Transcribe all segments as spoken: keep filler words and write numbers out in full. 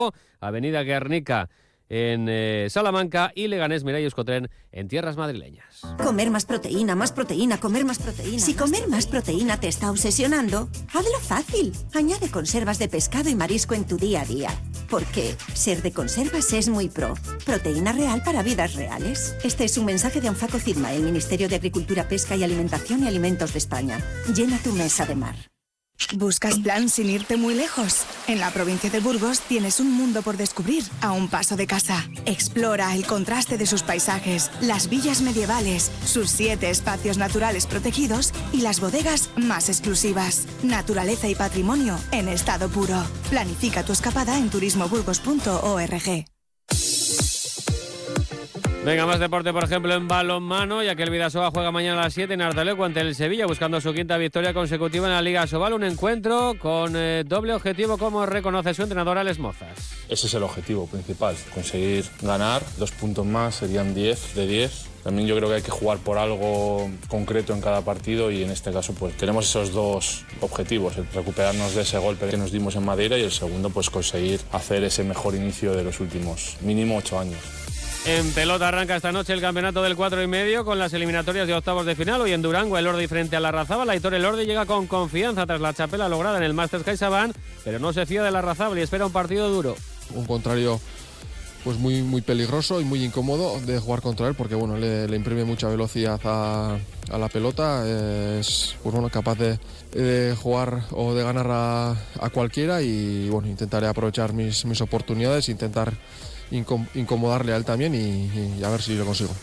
Avenida Guernica en eh, Salamanca y Leganés, Mireia y Euskotren en tierras madrileñas. Comer más proteína, más proteína, comer más proteína. Si comer más proteína te está obsesionando, hazlo fácil. Añade conservas de pescado y marisco en tu día a día. Porque ser de conservas es muy pro. Proteína real para vidas reales. Este es un mensaje de Anfaco Cidma, el Ministerio de Agricultura, Pesca y Alimentación y Alimentos de España. Llena tu mesa de mar. ¿Buscas plan sin irte muy lejos? En la provincia de Burgos tienes un mundo por descubrir a un paso de casa. Explora el contraste de sus paisajes, las villas medievales, sus siete espacios naturales protegidos y las bodegas más exclusivas. Naturaleza y patrimonio en estado puro. Planifica tu escapada en turismo burgos punto org. Venga, más deporte, por ejemplo, en balonmano, ya que el Bidasoa juega mañana a las siete en Artaleco ante el Sevilla, buscando su quinta victoria consecutiva en la Liga Asobal. Un encuentro con eh, doble objetivo, como reconoce su entrenador Alex Mozas. Ese es el objetivo principal, conseguir ganar. Dos puntos más serían diez de diez. También yo creo que hay que jugar por algo concreto en cada partido y en este caso pues tenemos esos dos objetivos, el recuperarnos de ese golpe que nos dimos en Madeira y el segundo pues conseguir hacer ese mejor inicio de los últimos mínimo ocho años. En pelota arranca esta noche el campeonato del cuatro y medio con las eliminatorias de octavos de final. Hoy en Durango, el Elordi frente a la Larrazábal. Aitor Elordi llega con confianza tras la chapela lograda en el Masters CaixaBank, pero no se fía de la Larrazábal y espera un partido duro. Un contrario pues muy, muy peligroso y muy incómodo de jugar contra él porque bueno, le, le imprime mucha velocidad a, a la pelota. Es pues, bueno, capaz de, de jugar o de ganar a, a cualquiera y bueno, intentaré aprovechar mis, mis oportunidades, intentar incomodarle a él también y, y a ver si lo consigo.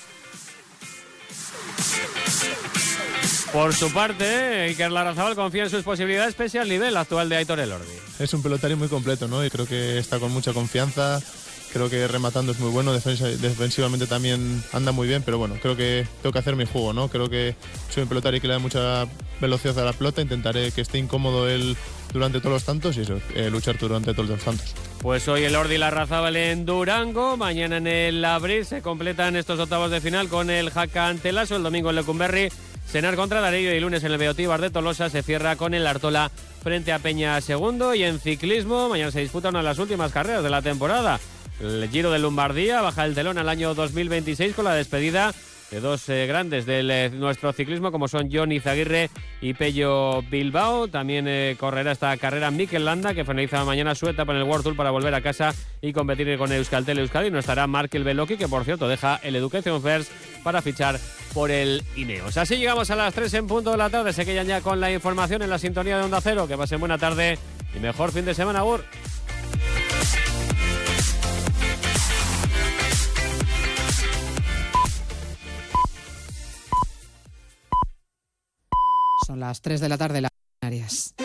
Por su parte, Iker Larrazábal confía en sus posibilidades pese al nivel actual de Aitor Elordi. Es un pelotario muy completo, ¿no? Y creo que está con mucha confianza. Creo que rematando es muy bueno, defensa, defensivamente también anda muy bien, pero bueno, creo que tengo que hacer mi juego, ¿no? Creo que soy un pelotario que le da mucha velocidad a la pelota, intentaré que esté incómodo él durante todos los tantos y eso, eh, luchar durante todos los tantos. Pues hoy el Elordi y Larrazábal en Durango, mañana en el Abril se completan estos octavos de final con el Jaca ante Lasso, el domingo en Lecumberri, Senar contra Darillo y lunes en el Beotíbar de Tolosa se cierra con el Artola frente a Peña Segundo. Y en ciclismo, mañana se disputa una de las últimas carreras de la temporada. El Giro de Lombardía baja el telón al año dos mil veintiséis con la despedida de dos eh, grandes de eh, nuestro ciclismo como son Jon Izaguirre y Pello Bilbao. También eh, correrá esta carrera Mikel Landa, que finaliza mañana su etapa en el World Tour para volver a casa y competir con Euskaltel Euskadi. No estará Markel Beloki, que por cierto deja el Education First para fichar por el Ineos. Así llegamos a las tres en punto de la tarde. Se quedan ya con la información en la sintonía de Onda Cero. Que pasen buena tarde y mejor fin de semana, Gur. Son las tres de la tarde, las Canarias.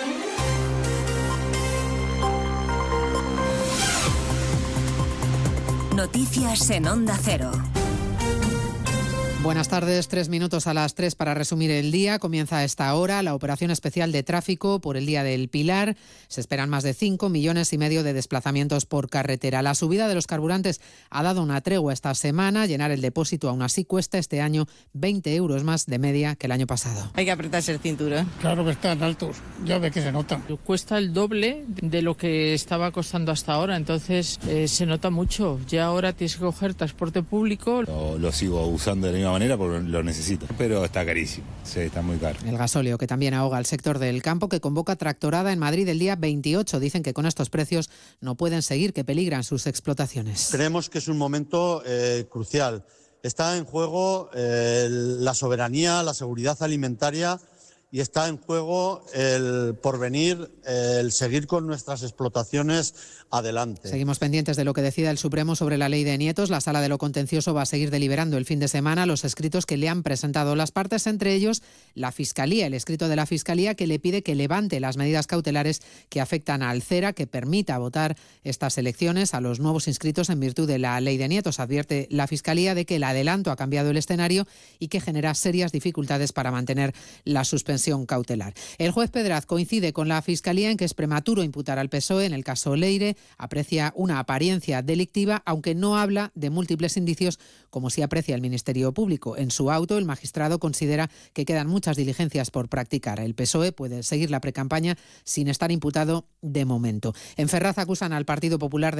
Noticias en Onda Cero. Buenas tardes, tres minutos a las tres para resumir el día. Comienza a esta hora la operación especial de tráfico por el Día del Pilar. Se esperan más de cinco millones y medio de desplazamientos por carretera. La subida de los carburantes ha dado una tregua esta semana. Llenar el depósito aún así cuesta este año veinte euros más de media que el año pasado. Hay que apretarse el cinturón. Claro que están altos, ya ve que se nota. Cuesta el doble de lo que estaba costando hasta ahora, entonces eh, se nota mucho. Ya ahora tienes que coger transporte público. Lo, lo sigo usando de la misma manera porque lo necesito, pero está carísimo, sí, está muy caro. El gasóleo que también ahoga al sector del campo, que convoca tractorada en Madrid el día veintiocho. Dicen que con estos precios no pueden seguir, que peligran sus explotaciones. Creemos que es un momento eh, crucial. Está en juego eh, la soberanía, la seguridad alimentaria y está en juego el porvenir, el seguir con nuestras explotaciones adelante. Seguimos pendientes de lo que decida el Supremo sobre la ley de nietos. La Sala de lo Contencioso va a seguir deliberando el fin de semana los escritos que le han presentado las partes, entre ellos la Fiscalía, el escrito de la Fiscalía que le pide que levante las medidas cautelares que afectan a Alcera, que permita votar estas elecciones a los nuevos inscritos en virtud de la ley de nietos. Advierte la Fiscalía de que el adelanto ha cambiado el escenario y que genera serias dificultades para mantener la suspensión suspensión cautelar. El juez Pedraz coincide con la Fiscalía en que es prematuro imputar al P S O E en el caso Leire, aprecia una apariencia delictiva, aunque no habla de múltiples indicios como sí aprecia el Ministerio Público. En su auto, el magistrado considera que quedan muchas diligencias por practicar. El P S O E puede seguir la precampaña sin estar imputado de momento. En Ferraz acusan al Partido Popular de